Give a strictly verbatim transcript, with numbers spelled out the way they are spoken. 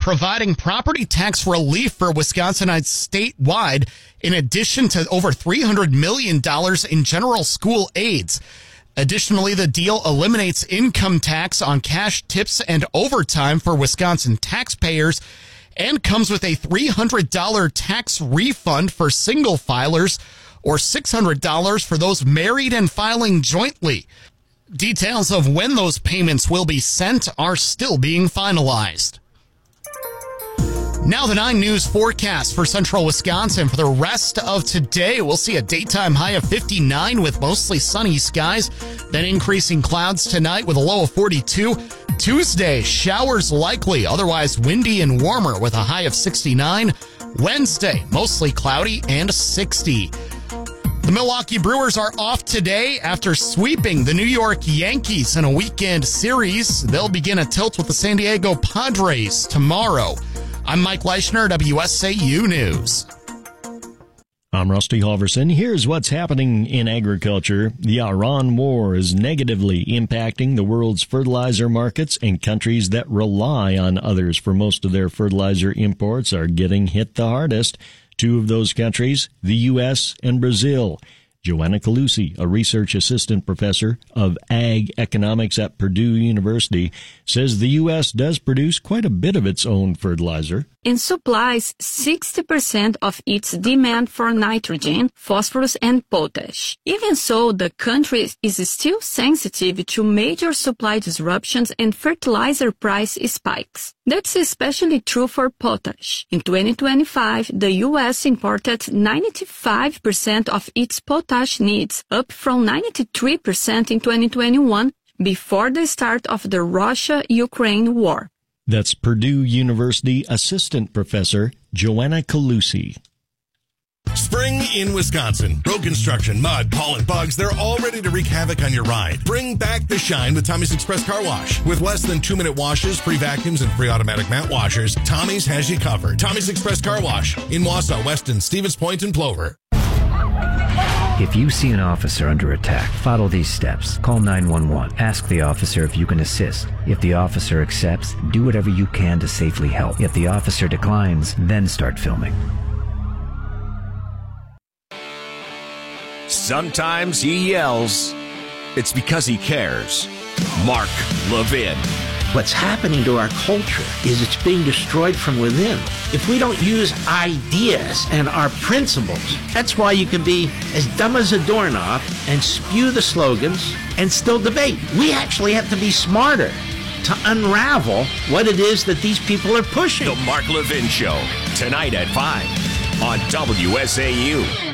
providing property tax relief for Wisconsinites statewide, in addition to over three hundred million dollars in general school aids. Additionally, the deal eliminates income tax on cash, tips, and overtime for Wisconsin taxpayers and comes with a three hundred dollars tax refund for single filers or six hundred dollars for those married and filing jointly. Details of when those payments will be sent are still being finalized. Now the nine News forecast for central Wisconsin for the rest of today. We'll see a daytime high of fifty-nine with mostly sunny skies, then increasing clouds tonight with a low of forty-two. Tuesday, showers likely, otherwise windy and warmer with a high of sixty-nine. Wednesday, mostly cloudy and sixty. The Milwaukee Brewers are off today after sweeping the New York Yankees in a weekend series. They'll begin a tilt with the San Diego Padres tomorrow. I'm Mike Leischner, W S A U News. I'm Rusty Halverson. Here's what's happening in agriculture. The Iran war is negatively impacting the world's fertilizer markets, and countries that rely on others for most of their fertilizer imports are getting hit the hardest. Two of those countries, the U S and Brazil. Joanna Calusi, a research assistant professor of ag economics at Purdue University, says the U S does produce quite a bit of its own fertilizer. It supplies sixty percent of its demand for nitrogen, phosphorus, and potash. Even so, the country is still sensitive to major supply disruptions and fertilizer price spikes. That's especially true for potash. In twenty twenty-five, the U S imported ninety-five percent of its potash needs, up from ninety-three percent in twenty twenty-one, before the start of the Russia-Ukraine war. That's Purdue University assistant professor Joanna Calusi. Spring in Wisconsin. Road construction, mud, pollen, bugs, they're all ready to wreak havoc on your ride. Bring back the shine with Tommy's Express Car Wash. With less than two-minute washes, free vacuums, and free automatic mat washers, Tommy's has you covered. Tommy's Express Car Wash in Wausau, Weston, Stevens Point, and Plover. If you see an officer under attack, follow these steps. Call nine one one. Ask the officer if you can assist. If the officer accepts, do whatever you can to safely help. If the officer declines, then start filming. Sometimes he yells. It's because he cares. Mark Levin. What's happening to our culture is it's being destroyed from within. If we don't use ideas and our principles, that's why you can be as dumb as a doorknob and spew the slogans and still debate. We actually have to be smarter to unravel what it is that these people are pushing. The Mark Levin Show, tonight at five on W S A U.